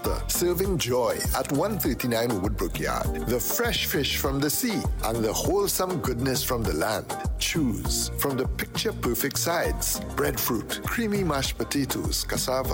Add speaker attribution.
Speaker 1: serving joy at 139 Woodbrook Yard. The fresh fish from the sea and the wholesome goodness from the land. Choose from the picture-perfect sides: breadfruit, creamy mashed potatoes, cassava,